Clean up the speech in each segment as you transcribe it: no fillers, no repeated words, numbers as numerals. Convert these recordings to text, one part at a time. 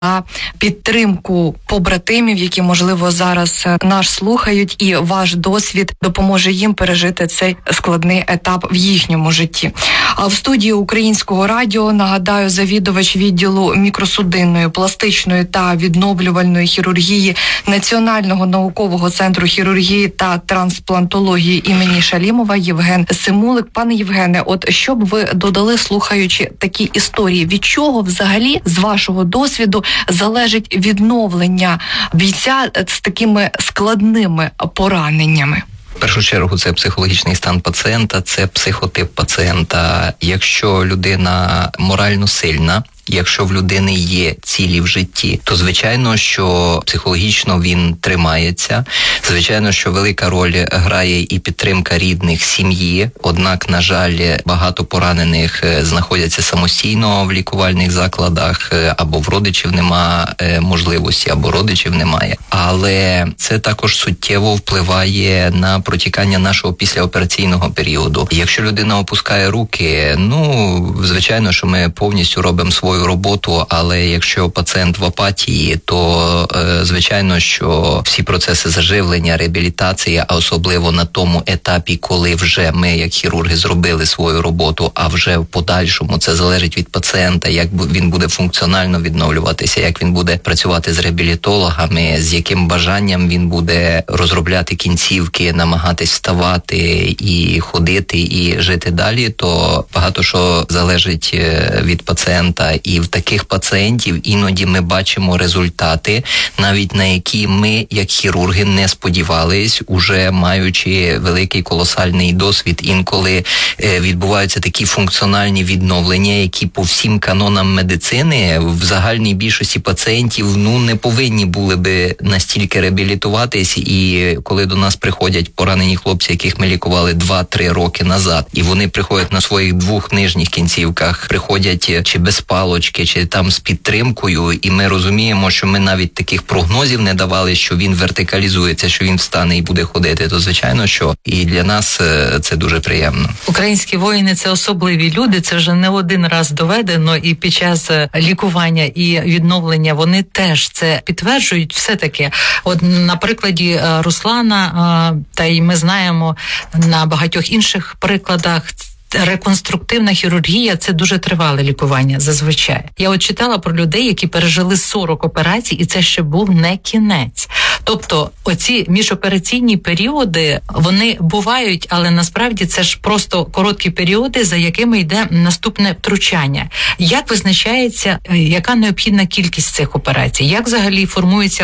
на підтримку побратимів, які, можливо, зараз нас слухають, і ваш досвід допоможе їм пережити цей складний етап в їхньому житті. А в студії Українського радіо, нагадаю, завідувач відділу мікросудинної, пластичної та відновлювальної хірургії Національного наукового центру хірургії та трансплантології імені Шалімова Євген Симулик. Пане Євгене, от що б ви додали, слухаючи такі історії? Від чого взагалі, з вашого досвіду, залежить відновлення бійця з такими складними пораненнями? В першу чергу це психологічний стан пацієнта, це психотип пацієнта. Якщо людина морально сильна, якщо в людини є цілі в житті, то звичайно, що психологічно він тримається. Звичайно, що велика роль грає і підтримка рідних, сім'ї. Однак, на жаль, багато поранених знаходяться самостійно в лікувальних закладах, або в родичів нема можливості, або родичів немає. Але це також суттєво впливає на протікання нашого післяопераційного періоду. Якщо людина опускає руки, звичайно, що ми повністю робимо свою роботу, але якщо пацієнт в апатії, то звичайно, що всі процеси заживлення, реабілітації, а особливо на тому етапі, коли вже ми, як хірурги, зробили свою роботу, а вже в подальшому це залежить від пацієнта, як він буде функціонально відновлюватися, як він буде працювати з реабілітологами, з яким бажанням він буде розробляти кінцівки, намагатись вставати і ходити, і жити далі, то багато що залежить від пацієнта. І в таких пацієнтів іноді ми бачимо результати, навіть на які ми, як хірурги, не сподівались, уже маючи великий колосальний досвід. Інколи відбуваються такі функціональні відновлення, які по всім канонам медицини в загальній більшості пацієнтів не повинні були би настільки реабілітуватись. І коли до нас приходять поранені хлопці, яких ми лікували 2-3 роки назад, і вони приходять на своїх 2 нижніх кінцівках, приходять чи без палочки, чи там з підтримкою, і ми розуміємо, що ми навіть таких прогнозів не давали, що він вертикалізується, що він встане і буде ходити, то звичайно, що і для нас це дуже приємно. Українські воїни – це особливі люди, це вже не один раз доведено, і під час лікування і відновлення вони теж це підтверджують все-таки. От на прикладі Руслана, та й ми знаємо на багатьох інших прикладах, реконструктивна хірургія – це дуже тривале лікування зазвичай. Я от читала про людей, які пережили 40 операцій, і це ще був не кінець. Тобто оці міжопераційні періоди, вони бувають, але насправді це ж просто короткі періоди, за якими йде наступне втручання. Як визначається, яка необхідна кількість цих операцій? Як взагалі формуються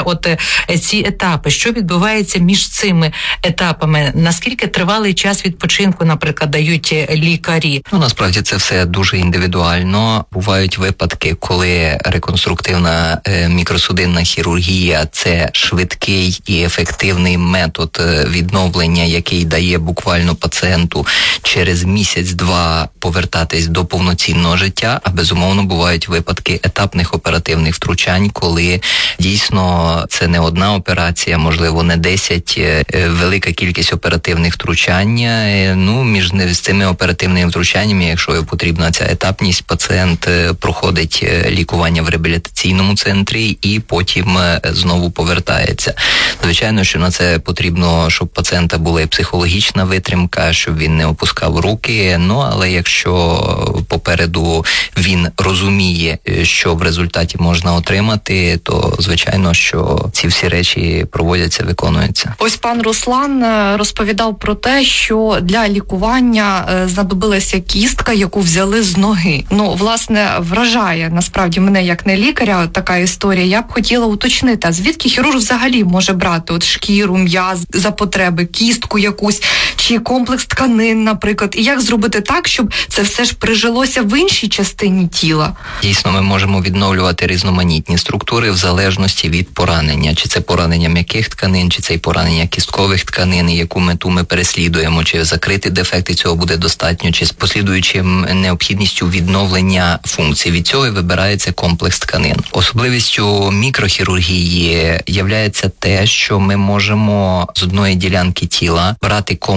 ці етапи? Що відбувається між цими етапами? Наскільки тривалий час відпочинку, наприклад, дають лікарі? Насправді це все дуже індивідуально. Бувають випадки, коли реконструктивна мікросудинна хірургія – це швидкий і ефективний метод відновлення, який дає буквально пацієнту через місяць-два повертатись до повноцінного життя, а безумовно бувають випадки етапних оперативних втручань, коли дійсно це не одна операція, можливо, не 10, велика кількість оперативних втручань. Між цими оперативними втручаннями, якщо потрібна ця етапність, пацієнт проходить лікування в реабілітаційному центрі і потім знову повертається. Звичайно, що на це потрібно, щоб пацієнта була і психологічна витримка, щоб він не опускав руки, але якщо попереду він розуміє, що в результаті можна отримати, то звичайно, що ці всі речі проводяться, виконуються. Ось пан Руслан розповідав про те, що для лікування знадобилася кістка, яку взяли з ноги. Власне, вражає насправді мене як не лікаря така історія. Я б хотіла уточнити, а звідки хірург взагалі може брати шкіру, м'яз за потреби, кістку якусь, чи комплекс тканин, наприклад, і як зробити так, щоб це все ж прижилося в іншій частині тіла? Дійсно, ми можемо відновлювати різноманітні структури в залежності від поранення. Чи це поранення м'яких тканин, чи це поранення кісткових тканин, яку мету ми переслідуємо, чи закрити дефекти цього буде достатньо, чи з послідуючим необхідністю відновлення функцій. Від цього і вибирається комплекс тканин. Особливістю мікрохірургії являється те, що ми можемо з одної ділянки тіла брати комплекс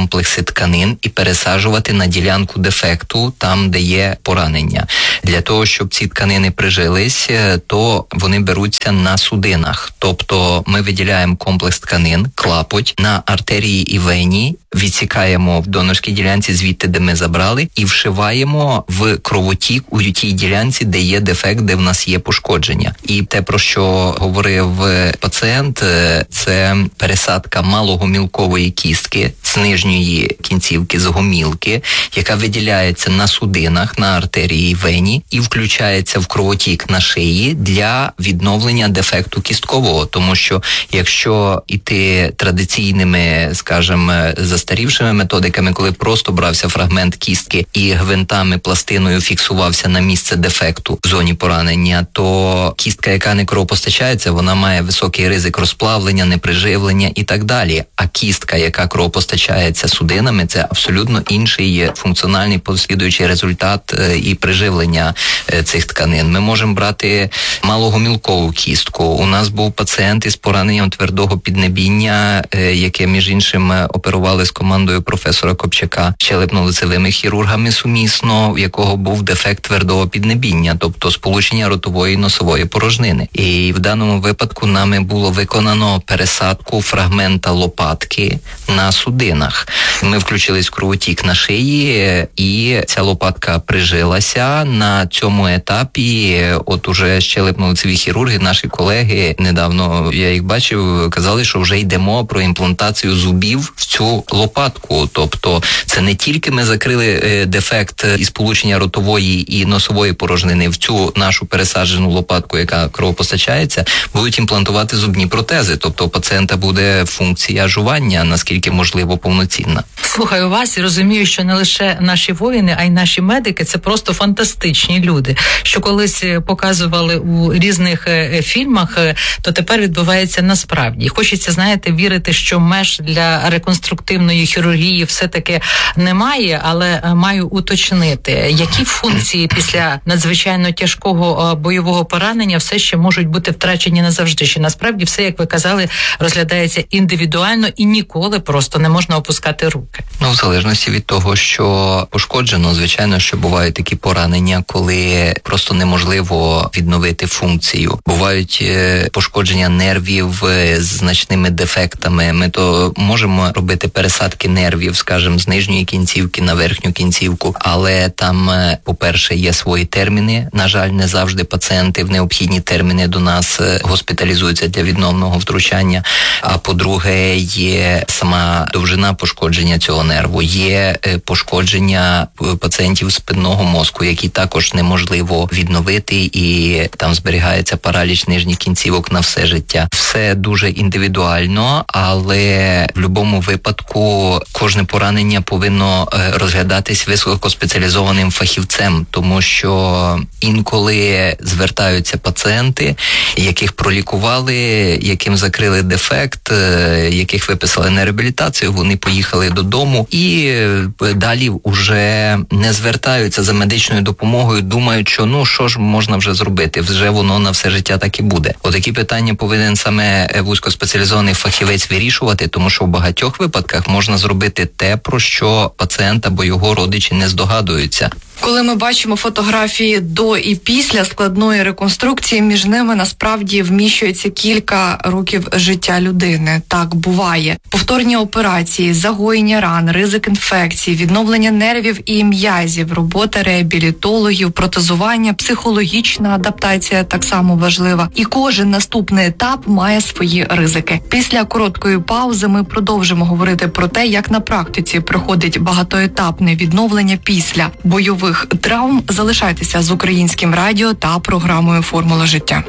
комплекси тканин і пересаджувати на ділянку дефекту, там, де є поранення. Для того, щоб ці тканини прижились, то вони беруться на судинах. Тобто ми виділяємо комплекс тканин, клапоть, на артерії і вені, відсікаємо в донорській ділянці звідти, де ми забрали, і вшиваємо в кровотік у тій ділянці, де є дефект, де в нас є пошкодження. І те, про що говорив пацієнт, це пересадка малогомілкової кістки з нижньої кінцівки, з гомілки, яка виділяється на судинах, на артерії і вені, і включається в кровотік на шиї для відновлення дефекту кісткового. Тому що якщо іти традиційними, скажімо, застарівшими методиками, коли просто брався фрагмент кістки і гвинтами, пластиною фіксувався на місце дефекту в зоні поранення, то кістка, яка не кровопостачається, вона має високий ризик розплавлення, неприживлення і так далі. А кістка, яка кровопостачається судинами, це абсолютно інший функціональний послідуючий результат і приживлення цих тканин. Ми можемо брати малогомілкову кістку. У нас був пацієнт із пораненням твердого піднебіння, яке, між іншим, оперували з командою професора Копчака, щелепно-лицевими хірургами сумісно, в якого був дефект твердого піднебіння, тобто сполучення ротової і носової порожнини. І в даному випадку нами було виконано пересадку фрагмента лопатки на судинах. Ми включились в кровотік на шиї, і ця лопатка прижилася. На цьому етапі от уже щелепно-лицеві хірурги, наші колеги, недавно я їх бачив, казали, що вже йдемо про імплантацію зубів в цю лопатку. Тобто це не тільки ми закрили дефект із сполучення ротової і носової порожнини в цю нашу пересаджену лопатку, яка кровопостачається, будуть імплантувати зубні протези. Тобто у пацієнта буде функція жування, наскільки можливо, повноцінна. Слухаю вас і розумію, що не лише наші воїни, а й наші медики – це просто фантастичні люди. Що колись показували у різних фільмах, то тепер відбувається насправді. Хочеться, знаєте, вірити, що меж для реконструктивної хірургії все-таки немає, але маю уточнити, які функції після надзвичайно тяжкого бойового поранення все ще можуть бути втрачені назавжди. Що насправді все, як ви казали, розглядається індивідуально і ніколи просто не можна опускати руки. В залежності від того, що пошкоджено, звичайно, що бувають такі поранення, коли просто неможливо відновити функцію. Бувають пошкодження нервів з значними дефектами. Ми то можемо робити пересадки нервів, скажімо, з нижньої кінцівки на верхню кінцівку, але там, по-перше, є свої терміни. На жаль, не завжди пацієнти в необхідні терміни до нас госпіталізуються для відновного втручання. А по-друге, є сама довжина пошкодження цього нерву. Є пошкодження пацієнтів спинного мозку, які також неможливо відновити, і там зберігається параліч нижніх кінцівок на все життя. Все дуже індивідуально, але в будь-якому випадку кожне поранення повинно розглядатись високоспеціалізованим фахівцем, тому що інколи звертаються пацієнти, яких пролікували, яким закрили дефект, яких виписали на реабілітацію, вони поїхали додому і далі вже не звертаються за медичною допомогою, думають, що що ж можна вже зробити, вже воно на все життя так і буде. Отакі питання повинен саме вузькоспеціалізований фахівець вирішувати, тому що в багатьох випадках можна зробити те, про що пацієнт або його родичі не здогадуються. Коли ми бачимо фотографії до і після складної реконструкції, між ними насправді вміщується кілька років життя людини. Так буває. Повторні операції, загоєння ран, ризик інфекцій, відновлення нервів і м'язів, робота реабілітологів, протезування, психологічна адаптація так само важлива. І кожен наступний етап має свої ризики. Після короткої паузи ми продовжимо говорити про те, як на практиці проходить багатоетапне відновлення після бойових травм. Залишайтеся з Українським радіо та програмою «Формула життя».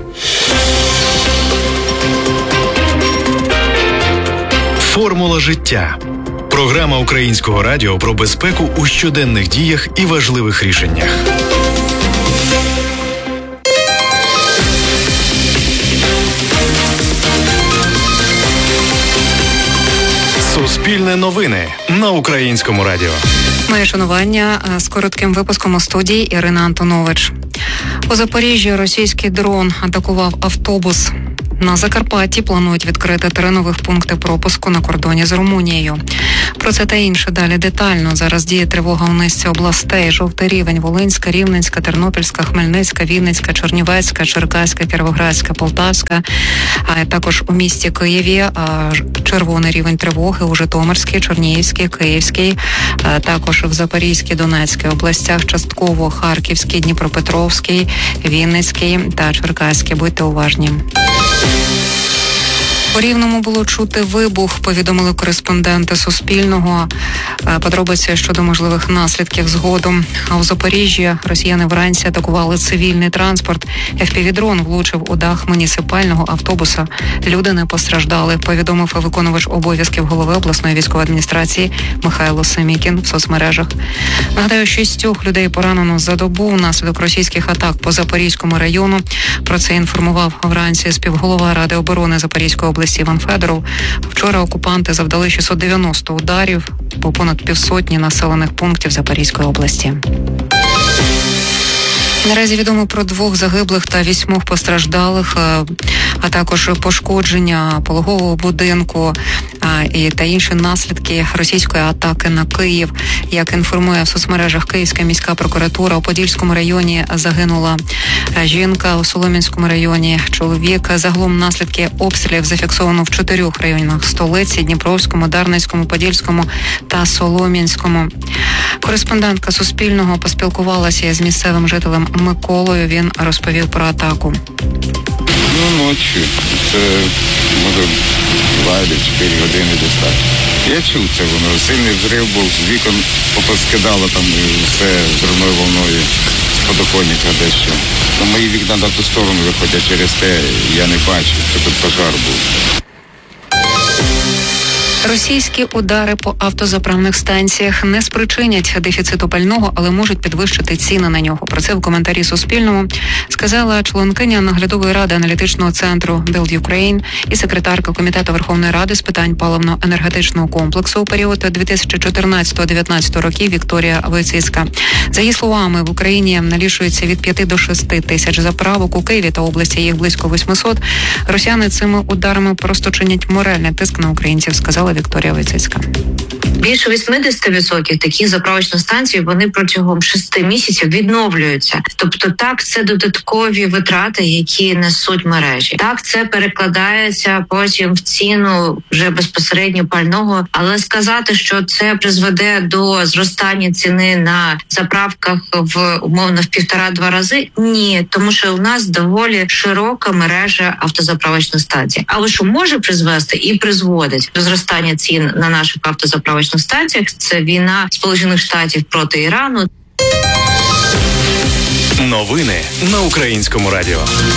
«Формула життя» – програма Українського радіо про безпеку у щоденних діях і важливих рішеннях. Суспільне новини на Українському радіо. Моє шанування з коротким випуском у студії Ірина Антонович. У Запоріжжі російський дрон атакував автобус. На Закарпатті планують відкрити 3 нових пункти пропуску на кордоні з Румунією. Про це та інше далі детально. Зараз діє тривога у низці областей. Жовтий рівень: Волинська, Рівненська, Тернопільська, Хмельницька, Вінницька, Чернівецька, Черкаська, Кіровоградська, Полтавська. А також у місті Києві червоний рівень тривоги у Житомирській, Чернігівській, Київській, також в Запорізькій, Донецькій областях, частково Харківській, Дніпропетровській, Вінницькій та Черкаській. Будьте уважні. У Рівному було чути вибух, повідомили кореспонденти Суспільного. Подробиці щодо можливих наслідків згодом. А у Запоріжжі росіяни вранці атакували цивільний транспорт. FPV-дрон влучив у дах муніципального автобуса. Люди не постраждали, повідомив виконувач обов'язків голови обласної військової адміністрації Михайло Семікін в соцмережах. Нагадаю, 6 людей поранено за добу внаслідок російських атак по Запорізькому району. Про це інформував вранці співголова Ради оборони Запорізької області Іван Федоров. Вчора окупанти завдали 690 ударів по понад півсотні населених пунктів Запорізької області. Наразі відомо про 2 загиблих та 8 постраждалих, а також пошкодження пологового будинку та інші наслідки російської атаки на Київ. Як інформує в соцмережах Київська міська прокуратура, у Подільському районі загинула жінка, у Солом'янському районі чоловік. Загалом наслідки обстрілів зафіксовано в 4 районах столиці: Дніпровському, Дарницькому, Подільському та Солом'янському. Кореспондентка Суспільного поспілкувалася з місцевим жителем Миколою. Він розповів про атаку. Ночі. Це, може, 2 чи 4 години десь так. Я чув це воно. Сильний взрив був, з вікон попоскидало там все взривною волною з подоконника дещо. Мої вікна на ту сторону виходять, через те я не бачив, що тут пожар був. Російські удари по автозаправних станціях не спричинять дефіциту пального, але можуть підвищити ціни на нього. Про це в коментарі Суспільному сказала членкиня наглядової ради аналітичного центру Build Ukraine і секретарка Комітету Верховної Ради з питань паливно-енергетичного комплексу у період 2014-2019 років Вікторія Войціцька. За її словами, в Україні налічується від 5 до 6 тисяч заправок. У Києві та області їх близько 800. Росіяни цими ударами просто чинять моральний тиск на українців, сказала Вікторія Войціцька. Більше 80% таких заправочних станцій, вони протягом 6 місяців відновлюються. Тобто так, це додаткові витрати, які несуть мережі. Так, це перекладається потім в ціну вже безпосередньо пального. Але сказати, що це призведе до зростання ціни на заправках умовно в 1,5-2 рази, ні. Тому що у нас доволі широка мережа автозаправочних станцій. Але що може призвести і призводить до зростання цін на наших автозаправочних станціях, це війна Сполучених Штатів проти Ірану. Новини на Українському радіо.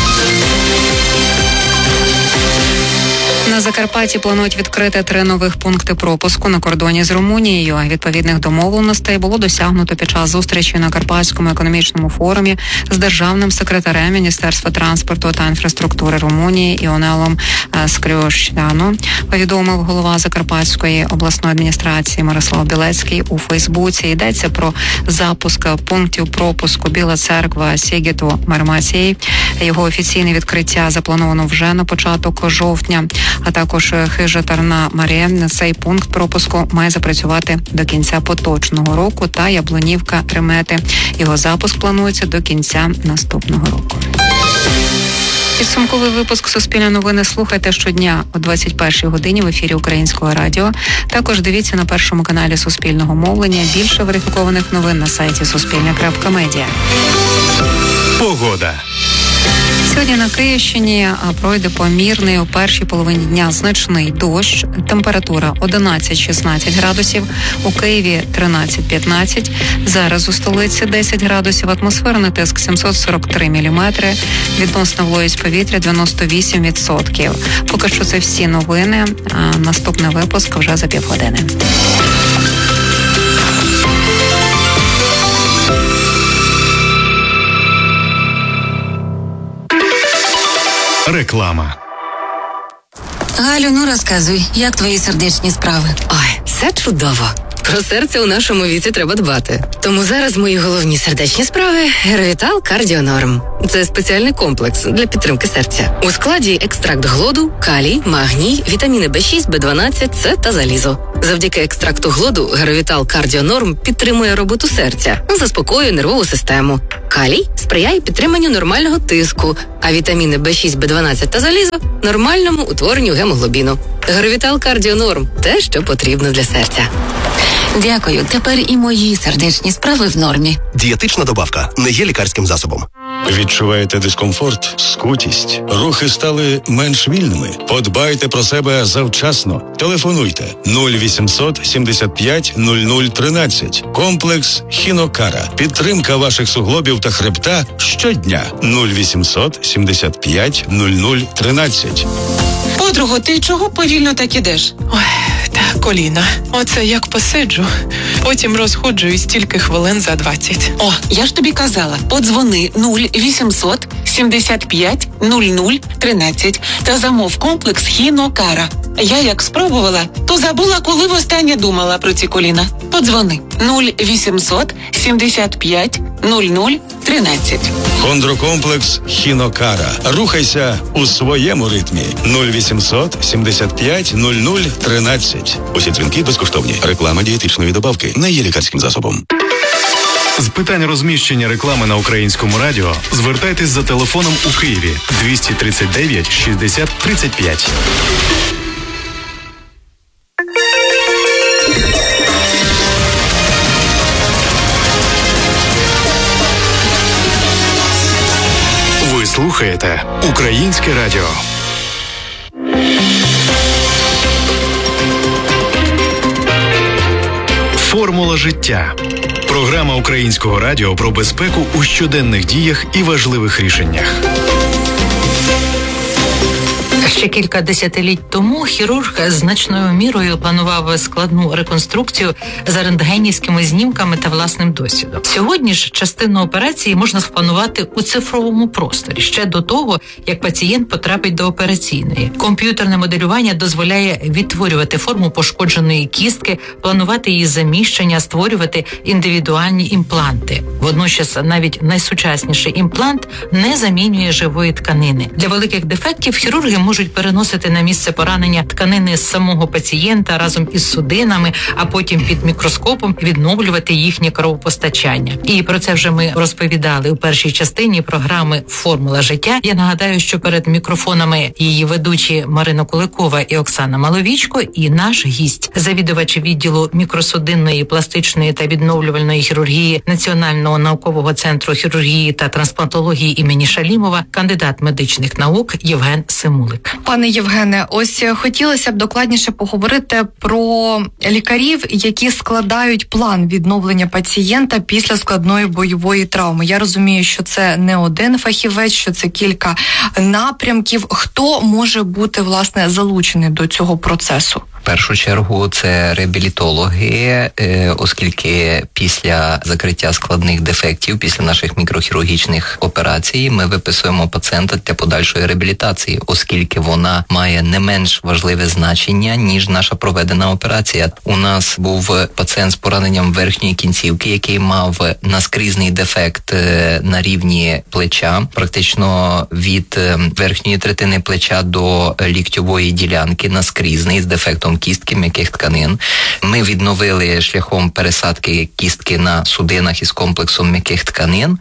На Закарпатті планують відкрити 3 нових пункти пропуску на кордоні з Румунією. Відповідних домовленостей було досягнуто під час зустрічі на Карпатському економічному форумі з державним секретарем Міністерства транспорту та інфраструктури Румунії Іонелом Скрьошняно, повідомив голова Закарпатської обласної адміністрації Мирослав Білецький у Фейсбуці. Йдеться про запуск пунктів пропуску Біла Церква, Сігіту, Мармацій. Його офіційне відкриття заплановано вже на початок жовтня. А також Хижа Тарна Марія. Цей пункт пропуску має запрацювати до кінця поточного року та Яблунівка Ремети. Його запуск планується до кінця наступного року. Підсумковий випуск «Суспільне новини» слухайте щодня о 21-й годині в ефірі Українського радіо. Також дивіться на першому каналі Суспільного мовлення. Більше верифікованих новин на сайті suspilne.media. Погода. Сьогодні на Київщині пройде помірний у першій половині дня значний дощ. Температура 11-16 градусів, у Києві 13-15. Зараз у столиці 10 градусів, атмосферний тиск 743 міліметри, відносна вологість повітря 98%. Поки що це всі новини, а наступний випуск вже за півгодини. Реклама. Галю, ну розказуй, як твої сердечні справи? Ой, все чудово. Про серце у нашому віці треба дбати. Тому зараз мої головні сердечні справи – Геровітал Кардіонорм. Це спеціальний комплекс для підтримки серця. У складі екстракт глоду, калій, магній, вітаміни B6, B12, С та залізо. Завдяки екстракту глоду Геровітал Кардіонорм підтримує роботу серця, заспокоює нервову систему. Калій сприяє підтриманню нормального тиску, а вітаміни B6, B12 та залізо – нормальному утворенню гемоглобіну. Геровітал Кардіонорм – те, що потрібно для серця. Дякую. Тепер і мої сердечні справи в нормі. Дієтична добавка не є лікарським засобом. Відчуваєте дискомфорт, скутість, рухи стали менш вільними? Подбайте про себе завчасно. Телефонуйте 0800 75 00 13. Комплекс Хінокара. Підтримка ваших суглобів та хребта щодня. 0800 75 00 13. Подруго, ти чого повільно так ідеш? Ой, та коліна. Оце як посиджу. Потім розходжуюсь тільки хвилин за 20. О, я ж тобі казала, подзвони 0800 75 00 13 та замов комплекс Хінокара. Я як спробувала, то забула, коли востаннє думала про ці коліна. Подзвони 0800 75 00 13. Хондрокомплекс Хінокара. Рухайся у своєму ритмі. 0800 75 00 13. Усі дзвінки безкоштовні. Реклама дієтичної добавки не є лікарським засобом. З питань розміщення реклами на Українському радіо звертайтесь за телефоном у Києві 239 60 35. Ви слухаєте Українське радіо. Формула життя. Програма Українського радіо про безпеку у щоденних діях і важливих рішеннях. Ще кілька десятиліть тому хірург значною мірою планував складну реконструкцію за рентгенівськими знімками та власним досвідом. Сьогодні ж частину операції можна спланувати у цифровому просторі, ще до того, як пацієнт потрапить до операційної. Комп'ютерне моделювання дозволяє відтворювати форму пошкодженої кістки, планувати її заміщення, створювати індивідуальні імпланти. Водночас навіть найсучасніший імплант не замінює живої тканини. Для великих дефектів хірурги можуть переносити на місце поранення тканини з самого пацієнта разом із судинами, а потім під мікроскопом відновлювати їхнє кровопостачання. І про це вже ми розповідали у першій частині програми «Формула життя». Я нагадаю, що перед мікрофонами її ведучі Марина Куликова і Оксана Маловічко, і наш гість, завідувач відділу мікросудинної, пластичної та відновлювальної хірургії Національного наукового центру хірургії та трансплантології імені Шалімова, кандидат медичних наук Євген Симулик. Пане Євгене, ось хотілося б докладніше поговорити про лікарів, які складають план відновлення пацієнта після складної бойової травми. Я розумію, що це не один фахівець, що це кілька напрямків. Хто може бути, власне, залучений до цього процесу? В першу чергу це реабілітологи, оскільки після закриття складних дефектів, після наших мікрохірургічних операцій, ми виписуємо пацієнта для подальшої реабілітації, оскільки вона має не менш важливе значення, ніж наша проведена операція. У нас був пацієнт з пораненням верхньої кінцівки, який мав наскрізний дефект на рівні плеча, практично від верхньої третини плеча до ліктьової ділянки, наскрізний з дефектом кістки м'яких тканин. Ми відновили шляхом пересадки кістки на судинах із комплексом м'яких тканин.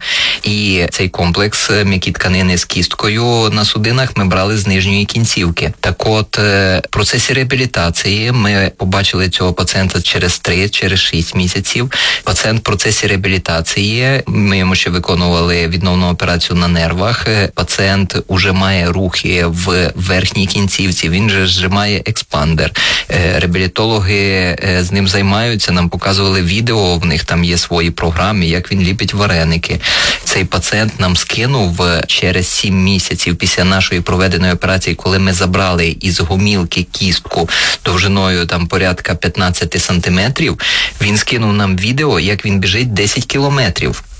І цей комплекс м'які тканини з кісткою на судинах ми брали з нижньої кінцівки. Так от, в процесі реабілітації ми побачили цього пацієнта через 6 місяців. Пацієнт в процесі реабілітації, ми йому ще виконували відновну операцію на нервах. Пацієнт уже має рухи в верхній кінцівці, він же зжимає експандер. Реабілітологи з ним займаються, нам показували відео, в них там є свої програми, як він ліпить вареники. Цей пацієнт нам скинув через 7 місяців після нашої проведеної операції, коли ми забрали із гомілки кістку довжиною там порядка 15 сантиметрів, він скинув нам відео, як він біжить 10 кілометрів.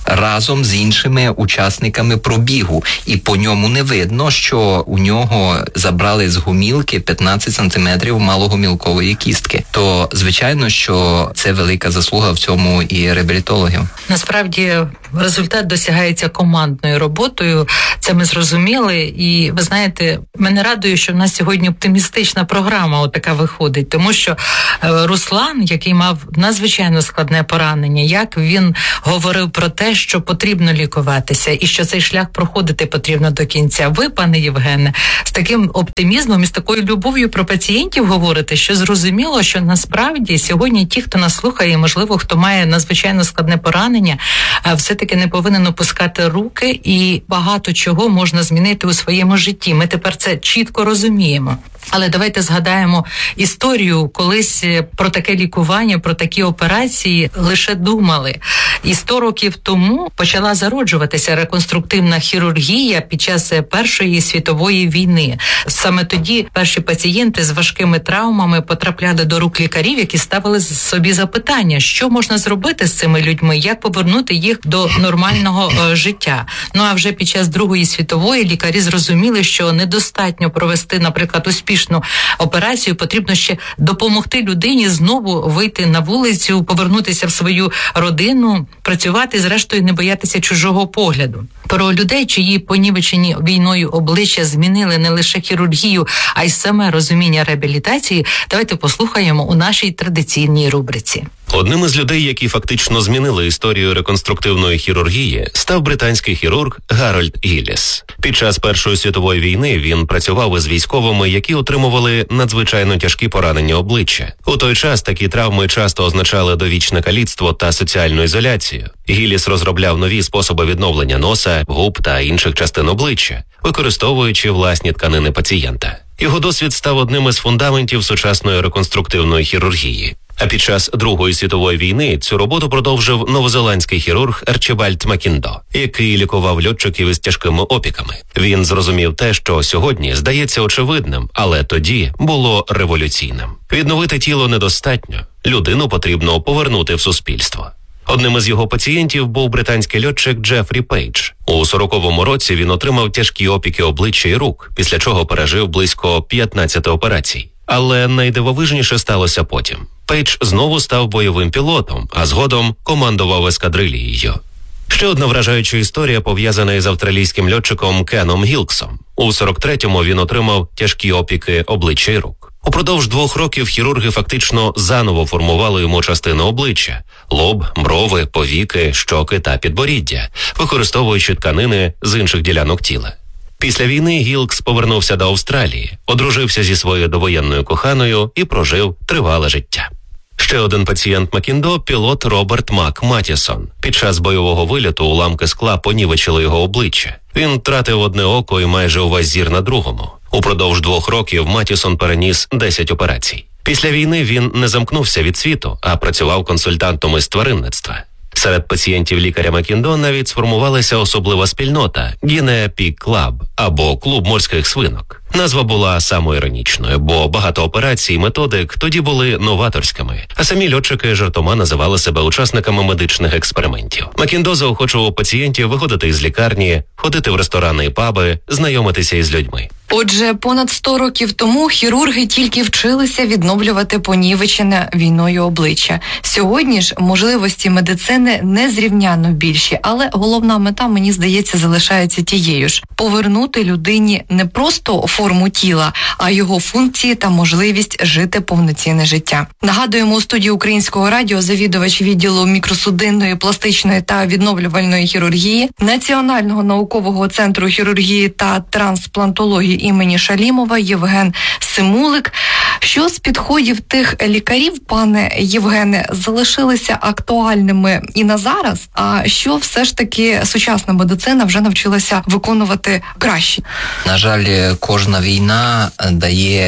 разом з іншими учасниками пробігу. І по ньому не видно, що у нього забрали з гумілки 15 сантиметрів малогумілкової кістки. То, звичайно, що це велика заслуга в цьому і реабілітологів. Насправді, результат досягається командною роботою, це ми зрозуміли, і ви знаєте, мене радує, що в нас сьогодні оптимістична програма отака виходить, тому що Руслан, який мав надзвичайно складне поранення, як він говорив про те, що потрібно лікуватися і що цей шлях проходити потрібно до кінця. Ви, пане Євгене, з таким оптимізмом і з такою любов'ю про пацієнтів говорите, що зрозуміло, що насправді сьогодні ті, хто нас слухає, можливо, хто має надзвичайно складне поранення, все-таки не повинен опускати руки, і багато чого можна змінити у своєму житті. Ми тепер це чітко розуміємо. Але давайте згадаємо історію, колись про таке лікування, про такі операції лише думали. І 100 років тому почала зароджуватися реконструктивна хірургія під час Першої світової війни. Саме тоді перші пацієнти з важкими травмами потрапляли до рук лікарів, які ставили собі запитання, що можна зробити з цими людьми, як повернути їх до нормального життя. Ну а вже під час Другої світової лікарі зрозуміли, що недостатньо провести, наприклад, успішну операцію, потрібно ще допомогти людині знову вийти на вулицю, повернутися в свою родину, працювати, зрештою не боятися чужого погляду. Про людей, чиї понівечені війною обличчя змінили не лише хірургію, а й саме розуміння реабілітації, давайте послухаємо у нашій традиційній рубриці. Одним із людей, які фактично змінили історію реконструктивної хірургії, став британський хірург Гарольд Гілліс. Під час Першої світової війни він працював із військовими, які отримували надзвичайно тяжкі поранення обличчя. У той час такі травми часто означали довічне каліцтво та соціальну ізоляцію. Гілліс розробляв нові способи відновлення носа, губ та інших частин обличчя, використовуючи власні тканини пацієнта. Його досвід став одним із фундаментів сучасної реконструктивної хірургії. А під час Другої світової війни цю роботу продовжив новозеландський хірург Арчібальд Макіндо, який лікував льотчиків із тяжкими опіками. Він зрозумів те, що сьогодні здається очевидним, але тоді було революційним. Відновити тіло недостатньо, людину потрібно повернути в суспільство. Одним із його пацієнтів був британський льотчик Джефрі Пейдж. У 40-му році він отримав тяжкі опіки обличчя і рук, після чого пережив близько 15 операцій. Але найдивовижніше сталося потім. Пейдж знову став бойовим пілотом, а згодом командував ескадрилією. Ще одна вражаюча історія пов'язана із австралійським льотчиком Кеном Гілксом. У 43-му він отримав тяжкі опіки обличчя і рук. Упродовж 2 років хірурги фактично заново формували йому частини обличчя – лоб, брови, повіки, щоки та підборіддя, використовуючи тканини з інших ділянок тіла. Після війни Гілкс повернувся до Австралії, одружився зі своєю довоєнною коханою і прожив тривале життя. Ще один пацієнт Макіндо – пілот Роберт Мак Матісон. Під час бойового вильоту уламки скла понівечили його обличчя. Він втратив одне око і майже увесь зір на другому. Упродовж 2 років Матісон переніс 10 операцій. Після війни він не замкнувся від світу, а працював консультантом із тваринництва. Серед пацієнтів лікаря Макіндо навіть сформувалася особлива спільнота – Guinea Pig Club або Клуб морських свинок. Назва була самоіронічною, бо багато операцій і методик тоді були новаторськими, а самі льотчики жартома називали себе учасниками медичних експериментів. Макіндо заохочував пацієнтів виходити із лікарні, ходити в ресторани і паби, знайомитися із людьми. Отже, понад 100 років тому хірурги тільки вчилися відновлювати понівечене війною обличчя. Сьогодні ж можливості медицини незрівняно більші, але головна мета, мені здається, залишається тією ж – повернути людині не просто форму тіла, а його функції та можливість жити повноцінне життя. Нагадуємо, у студії Українського радіо завідувач відділу мікросудинної, пластичної та відновлювальної хірургії Національного наукового центру хірургії та трансплантології імені Шалімова Євген Симулик. Що з підходів тих лікарів, пане Євгене, залишилися актуальними і на зараз, а що все ж таки сучасна медицина вже навчилася виконувати краще? На жаль, кожна війна дає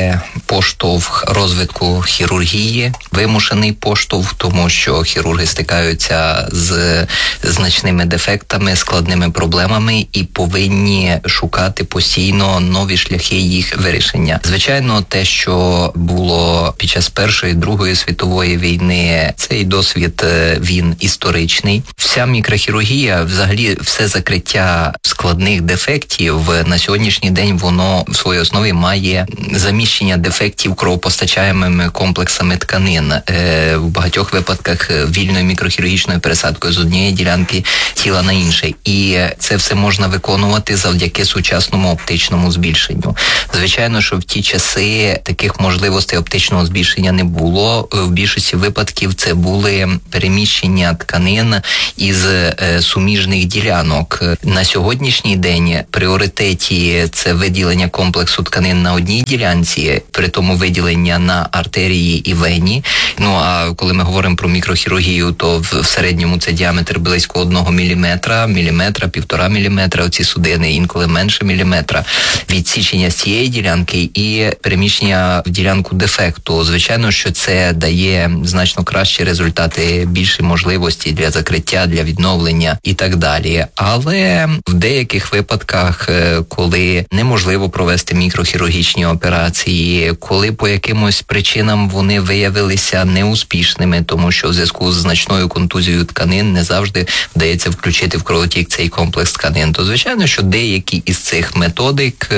поштовх розвитку хірургії, вимушений поштовх, тому що хірурги стикаються з значними дефектами, складними проблемами і повинні шукати постійно нові шляхи їх вирішення. Звичайно, те, що було під час Першої, Другої світової війни, цей досвід, він історичний. Вся мікрохірургія, взагалі все закриття складних дефектів на сьогоднішній день, воно в своїй основі має заміщення дефектів кровопостачаємими комплексами тканин. В багатьох випадках вільною мікрохірургічною пересадкою з однієї ділянки тіла на інше. І це все можна виконувати завдяки сучасному оптичному збільшенню. Звичайно, що в ті часи таких можливостей оптичного збільшення не було. В більшості випадків це були переміщення тканин із суміжних ділянок. На сьогоднішній день пріоритеті це виділення комплексу тканин на одній ділянці, при тому виділення на артерії і вені. Ну, а коли ми говоримо про мікрохірургію, то в середньому це діаметр близько 1 міліметра, 1,5 міліметра, оці судини, інколи менше міліметра. Відсічення з цієї ділянки і переміщення в ділянку дефекту. Звичайно, що це дає значно кращі результати, більші можливості для закриття, для відновлення і так далі. Але в деяких випадках, коли неможливо провести мікрохірургічні операції, коли по якимось причинам вони виявилися неуспішними, тому що в зв'язку з значною контузією тканин не завжди вдається включити в кровотік цей комплекс тканин, то звичайно, що деякі із цих методик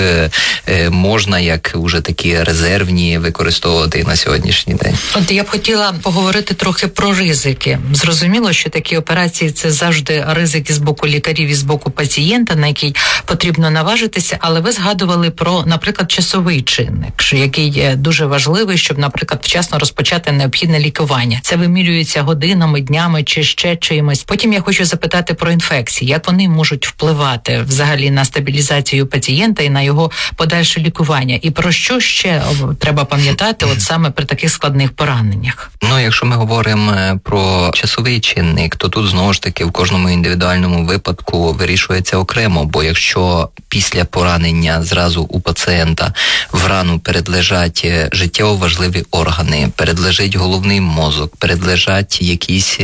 можна як уже такі резервні використовувати на сьогоднішній день. От я б хотіла поговорити трохи про ризики. Зрозуміло, що такі операції – це завжди ризики з боку лікарів і з боку пацієнта, на який потрібно наважитися, але ви згадували про, наприклад, часовий чинник, який дуже важливий, щоб, наприклад, вчасно розпочати необхідне лікування. Це вимірюється годинами, днями чи ще чимось. Потім я хочу запитати про інфекції. Як вони можуть впливати взагалі на стабілізацію пацієнта і на його подальше лікування? І про що ще треба пам'ятати от саме при таких складних пораненнях? Ну, якщо ми говоримо про часовий чинник, то тут знову ж таки в кожному індивідуальному випадку вирішується окремо, бо якщо після поранення зразу у пацієнта в рану передлежать життєво важливі органи, передлежить головний мозок, передлежать якісь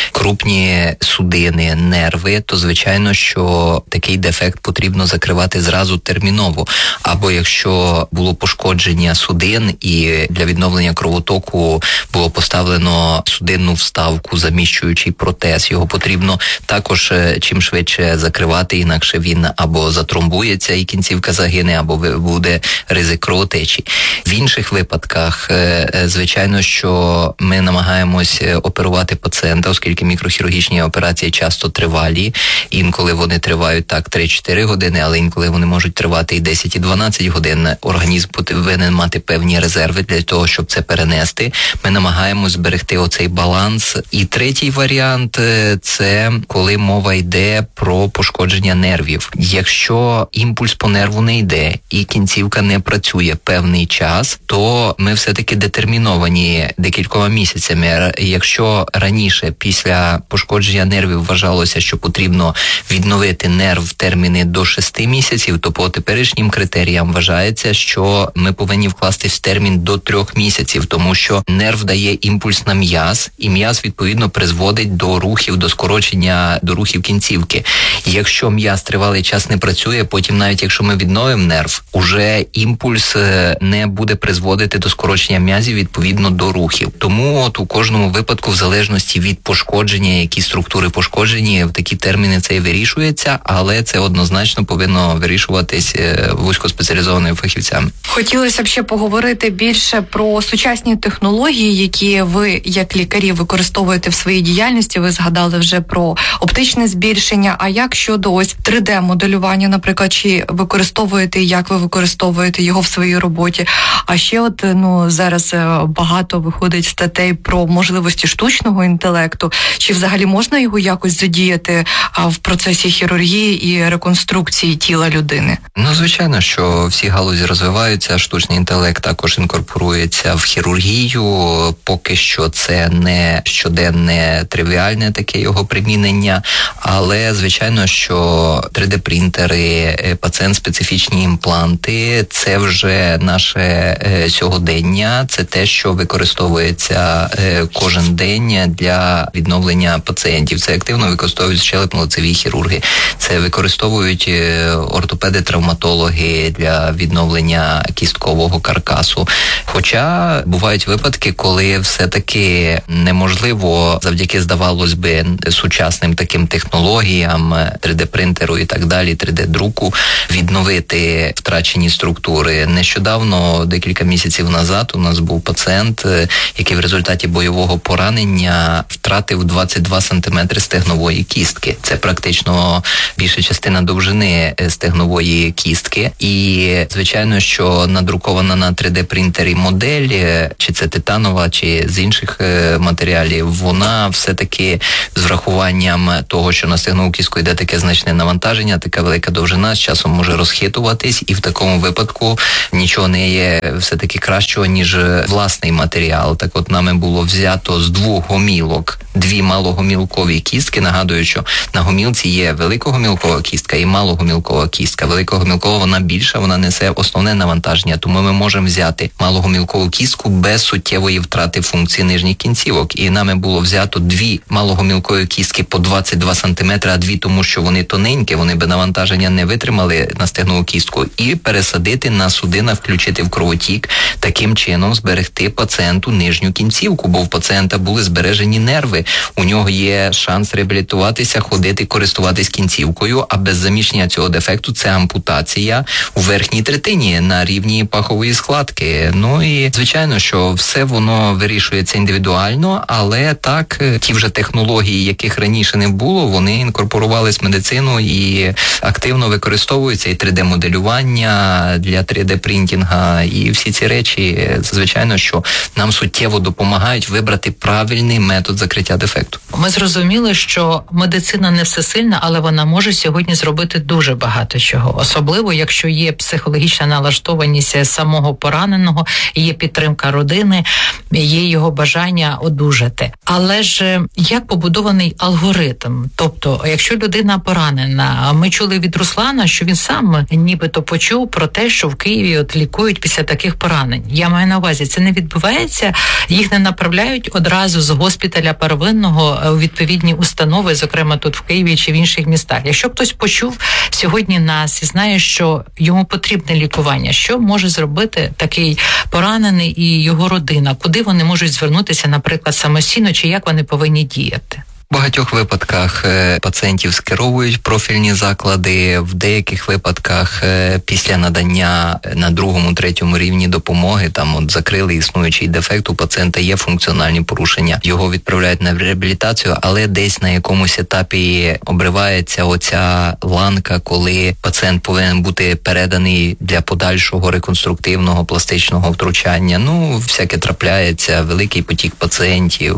крупні судини, нерви, то звичайно, що такий дефект потрібно закривати зразу терміново. Або якщо було пошкодження судин і для відновлення кровотоку було поставлено судинну вставку, заміщуючий протез, його потрібно також чим швидше закривати, інакше він або затромбується і кінцівка загине, або буде ризик кровотечі. В інших випадках, звичайно, що ми намагаємось оперувати пацієнта, оскільки мікрохірургічні операції часто тривалі, інколи вони тривають так 3-4 години, але інколи вони можуть тривати і 10, і 12 годин. Організм повинен мати певні резерви для того, щоб це перенести. Ми намагаємось зберегти оцей баланс. І третій варіант – це коли мова йде про пошкодження нервів. Якщо імпульс по нерву не йде і кінцівка не працює певний час, то ми все-таки детерміновані декількома місяцями. Якщо раніше після пошкодження нервів вважалося, що потрібно відновити нерв в терміни до 6 місяців, то по теперішнім критеріям вважається, що ми повинні вкластись в термін до 3 місяців, тому що нерв дає імпульс на м'яз, і м'яз, відповідно, призводить до рухів, до скорочення, до рухів кінцівки. Якщо м'яз тривалий час не працює, потім навіть якщо ми відновимо нерв, уже імпульс не буде призводити до скорочення м'язів, відповідно, до рухів. Тому от у кожному випадку, в залежності від пошкодження, які структури пошкоджені, в такі терміни це і вирішується, але це однозначно повинно вирішуватись вузькоспеціалізованими фахівцями. Хотілося б ще поговорити більше про сучасні технології, які ви, як лікарі, використовуєте в своїй діяльності. Ви згадали вже про оптичне збільшення. А як щодо ось 3D-моделювання, наприклад, чи використовуєте, як ви використовуєте його в своїй роботі? А ще от, зараз багато виходить статей про можливості штучного інтелекту. Чи взагалі можна його якось задіяти в процесі хірургії і реконструкції тіла людини? Ну, звичайно, що всі галузі розвиваються, штучний інтелект також інкорпорується в хірургію. Поки що це не щоденне, тривіальне таке його примінення, але, звичайно, що 3D-принтери, пацієнт-специфічні імпланти – це вже вже наше сьогодення, це те, що використовується кожен день для відновлення пацієнтів. Це активно використовують щелепно-лицеві хірурги, це використовують ортопеди-травматологи для відновлення кісткового каркасу. Хоча бувають випадки, коли все-таки неможливо завдяки, здавалось би, сучасним таким технологіям, 3D-принтеру і так далі, 3D-друку, відновити втрачені структури. Нещодавно, декілька місяців назад, у нас був пацієнт, який в результаті бойового поранення втратив 22 сантиметри стегнової кістки. Це практично більша частина довжини стегнової кістки. І, звичайно, що надрукована на 3D-принтері модель, чи це титанова, чи з інших матеріалів, вона все-таки з врахуванням того, що на стегнову кістку йде таке значне навантаження, така велика довжина, з часом може розхитуватись, і в такому випадку нічого не є все-таки кращого, ніж власний матеріал. Так от нами було взято з 2 гомілок 2 малогомілкові кістки. Нагадую, що на гомілці є великогомілкова кістка і малогомілкова кістка. Великогомілкова вона більша, вона несе основне навантаження, тому ми можемо взяти малогомілкову кістку без суттєвої втрати функції нижніх кінцівок. І нами було взято 2 малогомілкові кістки по 22 сантиметри, а 2 тому, що вони тоненькі, вони би навантаження не витримали на стегнову кістку, і пересадити на судинах, включити в кровотік, таким чином зберегти пацієнту нижню кінцівку, бо в пацієнта були збережені нерви, у нього є шанс реабілітуватися, ходити, користуватись кінцівкою, а без заміщення цього дефекту це ампутація у верхній третині на рівні пахової складки. Ну і звичайно, що все воно вирішується індивідуально, але так, ті вже технології, яких раніше не було, вони інкорпорувались в медицину і активно використовуються, і 3D-моделювання для 3D-принтінга, і всі ці речі, звичайно, що нам суттєво допомагають вибрати правильний метод закриття дефекту. Ми зрозуміли, що медицина не всесильна, але вона може сьогодні зробити дуже багато чого. Особливо, якщо є психологічна налаштованість самого пораненого, є підтримка родини, є його бажання одужати. Але ж як побудований алгоритм? Тобто, якщо людина поранена, ми чули від Руслана, що він сам нібито почув про те, що в Києві от лікують після таких поранень. Я маю на увазі, це не відбувається, їх не направляють одразу з госпіталя первинного у відповідні установи, зокрема тут в Києві чи в інших містах. Якщо хтось почув сьогодні нас і знає, що йому потрібне лікування, що може зробити такий поранений і його родина? Куди вони можуть звернутися, наприклад, самостійно, чи як вони повинні діяти? В багатьох випадках пацієнтів скеровують профільні заклади, в деяких випадках після надання на 2-3 рівні допомоги, там от закрили існуючий дефект, у пацієнта є функціональні порушення, його відправляють на реабілітацію, але десь на якомусь етапі обривається оця ланка, коли пацієнт повинен бути переданий для подальшого реконструктивного пластичного втручання. Ну, всяке трапляється, великий потік пацієнтів,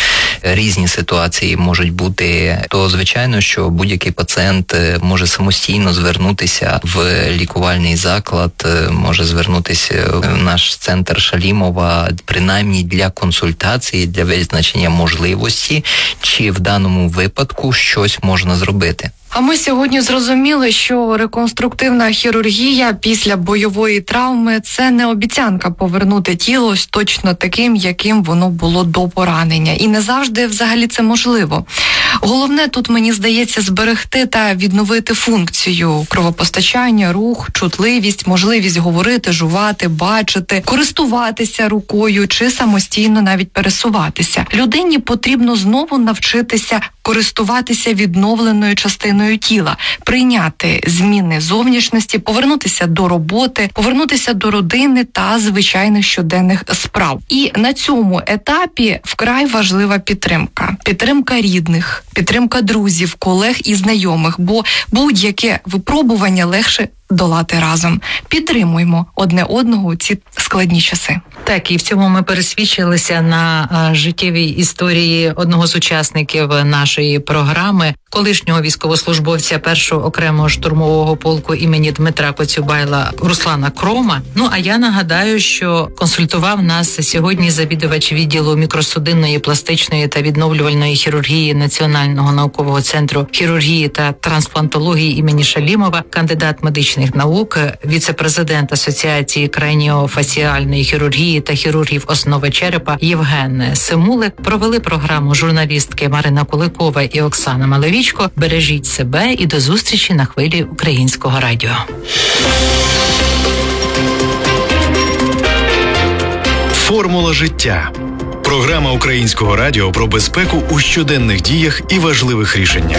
різні ситуації можуть бути, то звичайно, що будь-який пацієнт може самостійно звернутися в лікувальний заклад, може звернутися в наш центр Шалімова, принаймні для консультації, для визначення можливості, чи в даному випадку щось можна зробити. А ми сьогодні зрозуміли, що реконструктивна хірургія після бойової травми – це не обіцянка повернути тіло точно таким, яким воно було до поранення. І не завжди взагалі це можливо. Головне тут, мені здається, зберегти та відновити функцію кровопостачання, рух, чутливість, можливість говорити, жувати, бачити, користуватися рукою чи самостійно навіть пересуватися. Людині потрібно знову навчитися користуватися відновленою частиною тіла, прийняти зміни зовнішності, повернутися до роботи, повернутися до родини та звичайних щоденних справ. І на цьому етапі вкрай важлива підтримка. Підтримка рідних, підтримка друзів, колег і знайомих, бо будь-яке випробування легше долати разом. Підтримуємо одне одного у ці складні часи. Так, і в цьому ми пересвідчилися на життєвій історії одного з учасників нашої програми, колишнього військовослужбовця 1-го окремого штурмового полку імені Дмитра Коцюбайла Руслана Крома. Ну, а я нагадаю, що консультував нас сьогодні завідувач відділу мікросудинної, пластичної та відновлювальної хірургії Національного наукового центру хірургії та трансплантології імені Шалімова, кандидат медичних наук, віце-президент Асоціації краніофасіальної хірургії та хірургів основи черепа Євген Симулик. Провели програму журналістки Марина Куликова і Оксана Малевічко. Бережіть себе і до зустрічі на хвилі Українського радіо. Формула життя. Програма Українського радіо про безпеку у щоденних діях і важливих рішеннях.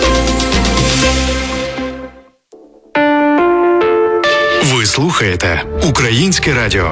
Ви слухаєте Українське радіо.